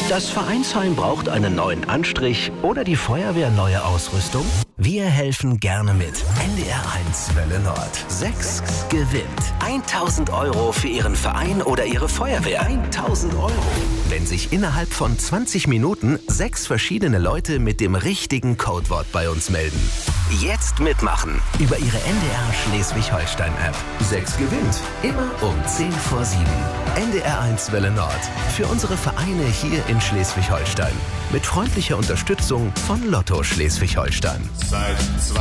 Das Vereinsheim braucht einen neuen Anstrich oder die Feuerwehr neue Ausrüstung? Wir helfen gerne mit. NDR1 Welle Nord. 6 gewinnt 1.000 € für Ihren Verein oder Ihre Feuerwehr. 1.000 €. Wenn sich innerhalb von 20 Minuten 6 verschiedene Leute mit dem richtigen Codewort bei uns melden. Jetzt mitmachen über Ihre NDR Schleswig-Holstein-App. 6 gewinnt. Immer um 10 vor 7. NDR1 Welle Nord. Für unsere Vereine hier in Schleswig-Holstein. Mit freundlicher Unterstützung von Lotto Schleswig-Holstein. Seit